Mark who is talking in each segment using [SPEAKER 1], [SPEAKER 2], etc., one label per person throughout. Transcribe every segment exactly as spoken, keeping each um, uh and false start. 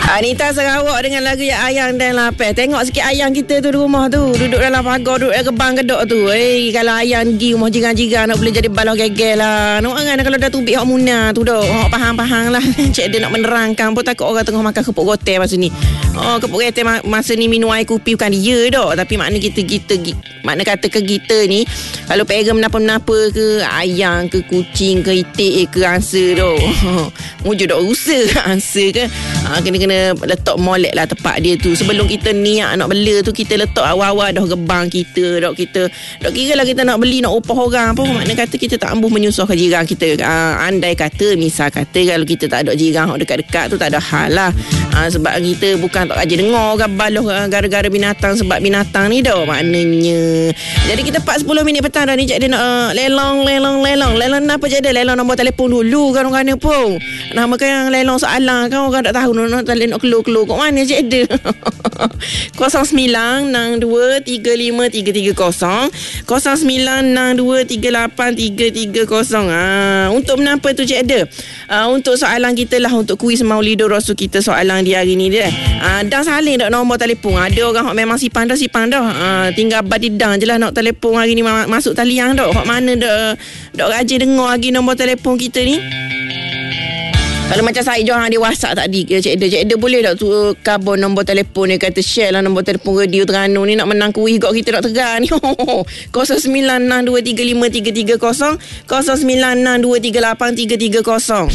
[SPEAKER 1] Anita Sarawak dengan lagu Ya Ayang dan Lapar. Tengok sikit ayang kita tu di rumah tu, duduk dalam pagar, duduk dalam gebang kedok tu. Eh, kalau ayang pergi rumah jiran-jiran nak boleh jadi balah gegel lah. Nak orang kalau dah tubik hak munah tu dah. Hak faham-faham lah. Cik dia nak menerangkan pun takut orang tengah makan kepuk gotel masa ni. Oh, kepuk gotel masa ni minum air kopi bukan dia dah. Tapi makna kita kita makna kata ke kita ni kalau pera menapa-menapa ke ayang ke kucing ke itik ke angsa dah. Mujur dah rusak angsa ke. Ha, kena-kena letak molek lah tempat dia tu. Sebelum kita niat nak bela tu, kita letak awal-awal dah gebang kita. Dah kita dah kira lah kita nak beli, nak upah orang apa. Makna kata kita tak ambuh menyusahkan jiran kita. Ha, andai kata, misal kata kalau kita tak ada jiran dekat-dekat tu tak ada hal lah. Ha, sebab kita bukan tak aja dengar orang baloh gara-gara binatang sebab binatang ni dah maknanya. Jadi kita empat sepuluh minit petang dah ni. Cik dia nak uh, lelong, lelong, lelong. Lelong apa je dia? Lelong nombor telefon dulu kan orang pun. Nama kan yang lelong soalan kan orang tak tahu nak nak keluar-keluar kat mana cik dia. kosong sembilan enam dua tiga lima tiga tiga kosong kosong sembilan enam dua tiga lapan tiga tiga kosong. Ah, untuk menapa tu cik dia? Ah, untuk soalan kita lah, untuk kuis Maulidur Rasul kita soalan di hari ni dia. Ah, dah saling dak nombor telefon. Ada orang hak memang sipang dah sipang dah. Ah, tinggal badidang je lah nak telefon hari ni masuk talian dah. Hak mana dak dak rajin dengar lagi nombor telefon kita ni. Kalau macam saya Johan dia WhatsApp tadi, Cik Eda, Cik Eda boleh tak tu kabur nombor telefon dia, kata share lah nombor telefon radio Terengganu ni, nak menang kuih kat kita nak tegar ni. kosong sembilan enam dua tiga lima tiga tiga kosong kosong sembilan enam dua tiga lapan tiga tiga kosong.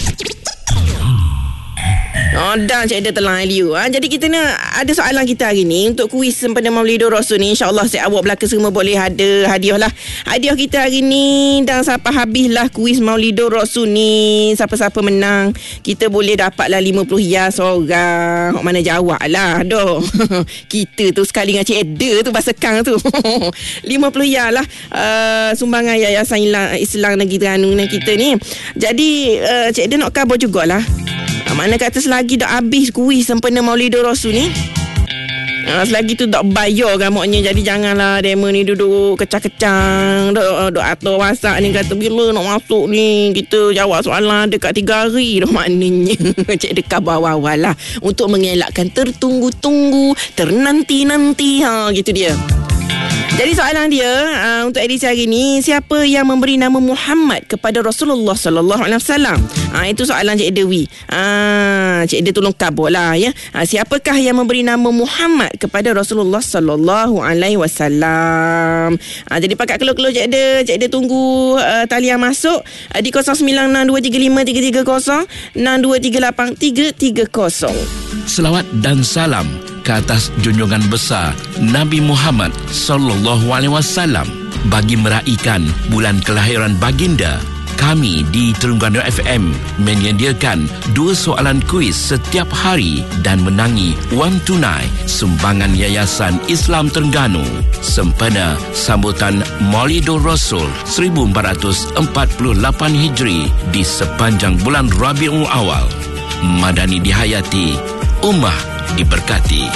[SPEAKER 1] Oh, dan Cik Eda telah Liu. Ha? Jadi kita nak ada soalan kita hari ni untuk kuis sempena Maulidur Rasul ni. InsyaAllah si awak belakang semua boleh ada hadiah lah. Hadiah kita hari ni, dan siapa habislah kuis Maulidur Rasul ni, siapa-siapa menang, kita boleh dapatlah lima puluh hias orang. Mana jawab lah doh. Kita tu sekali dengan Cik Eda tu basekang tu. lima puluh hias lah uh, sumbangan Yayasan Islam Negeri Terengganu kita ni. Jadi uh, Cik Eda nak khabar jugalah. Mana kata selagi dah habis kuis sempena Maulidur Rasul ni, ha, selagi tu tak bayar kan maknya. Jadi janganlah demo ni duduk kecang-kecang duk, duk atur WhatsApp ni kata bila nak masuk ni kita jawab soalan dekat tiga hari dah maknanya. Cik dekat awal-awal lah untuk mengelakkan tertunggu-tunggu, ternanti-nanti. Ha, gitu dia. Jadi soalan dia uh, untuk edisi hari ni, siapa yang memberi nama Muhammad kepada Rasulullah sallallahu alaihi wasallam? Ah, itu soalan Cik Dewi. Ah, Cik Dewi tolong kabur lah ya. Ah, siapakah yang memberi nama Muhammad kepada Rasulullah sallallahu alaihi wasallam? Ah, jadi pakat keluar-keluar Cik Dewi. Cik Dewi tunggu uh, talian masuk uh, di kosong sembilan enam dua tiga lima tiga tiga kosong enam dua tiga lapan tiga tiga kosong.
[SPEAKER 2] Selawat dan salam ke atas junjungan besar Nabi Muhammad sallallahu alaihi wasallam. Bagi meraihkan bulan kelahiran baginda, kami di Terengganu F M menyediakan dua soalan kuis setiap hari dan menangi wang tunai sumbangan Yayasan Islam Terengganu sempena sambutan Maulidur Rasul seribu empat ratus empat puluh lapan Hijri di sepanjang bulan Rabiul Awal. Madani dihayati, ummah diberkati.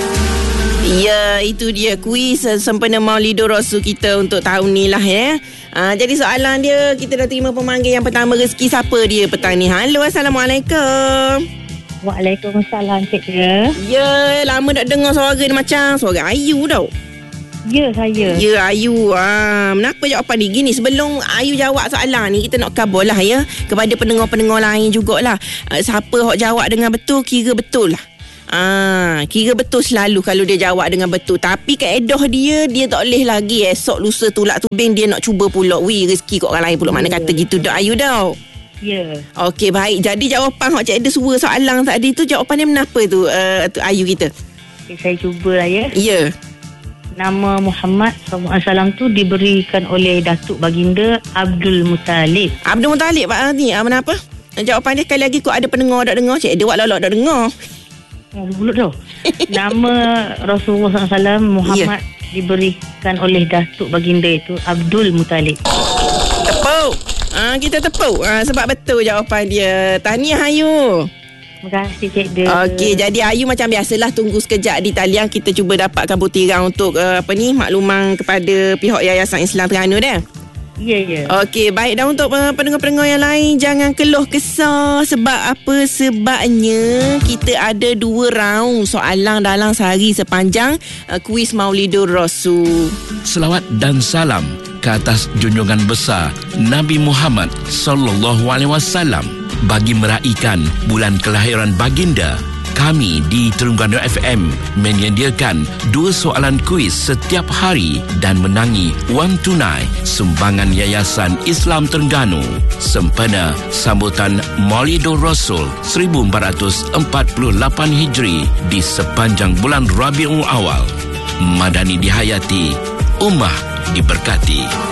[SPEAKER 1] Ya, itu dia kuis sempena Maulidur Rasul kita untuk tahun ni lah ya. Ha, jadi soalan dia, kita dah terima pemanggil yang pertama. Rezeki siapa dia petang ni? Halo, Assalamualaikum.
[SPEAKER 3] Waalaikumsalam, Cik dia.
[SPEAKER 1] Ya, lama tak dengar suara dia macam suara Ayu tau.
[SPEAKER 3] Ya, saya.
[SPEAKER 1] Ya, Ayu. Ha, kenapa jawapan ni gini? Sebelum Ayu jawab soalan ni, kita nak khabar lah ya kepada pendengar-pendengar lain jugalah. Ha, siapa hok jawab dengan betul, kira betul lah. Ah, kira betul selalu kalau dia jawab dengan betul. Tapi keedah dia, dia tak boleh lagi esok lusa tulak tubing dia nak cuba pula. Wih, rezeki kat orang lain pula. Mana kata gitu dah Ayu dah.
[SPEAKER 3] Ya.
[SPEAKER 1] Okey, baik. Jadi jawapan hok Cik Eda suruh soalan tadi tu, jawapan dia menapa tu, uh, tu Ayu kita?
[SPEAKER 3] Okay, saya cubalah ya.
[SPEAKER 1] Ya.
[SPEAKER 3] Nama Muhammad sallallahu alaihi wasallam tu diberikan oleh Datuk Baginda Abdul Muttalib.
[SPEAKER 1] Abdul Muttalib Pak ni, ah, kenapa? Jawapan dia sekali lagi kau ada pendengar tak dengar, Cik Eda buat lolok tak dengar.
[SPEAKER 3] Oh, mulut tu. Nama Rasulullah sallallahu alaihi wasallam Muhammad yeah. diberikan oleh Datuk Baginda itu Abdul Muttalib.
[SPEAKER 1] Tepuk. Ah, kita tepuk. Ah, sebab betul jawapan dia. Tahniah Ayu.
[SPEAKER 3] Terima kasih Cik De.
[SPEAKER 1] Okey, jadi Ayu macam biasalah tunggu sekejap di talian, kita cuba dapatkan butiran untuk uh, apa ni makluman kepada pihak Yayasan Islam Terengganu dah.
[SPEAKER 3] Ya, ya.
[SPEAKER 1] Okey, baik. Dan untuk uh, pendengar-pendengar yang lain, jangan keluh kesah. Sebab apa? Sebabnya kita ada dua round soalan dalam sehari sepanjang uh, kuis Maulidur Rasul.
[SPEAKER 2] Selawat dan salam ke atas junjungan besar Nabi Muhammad sallallahu alaihi wasallam bagi meraihkan bulan kelahiran baginda. Kami di Terengganu F M menyediakan dua soalan kuis setiap hari dan menangi wang tunai sumbangan Yayasan Islam Terengganu sempena sambutan Maulidur Rasul seribu empat ratus empat puluh lapan Hijri di sepanjang bulan Rabiul Awal. Madani dihayati, ummah diberkati.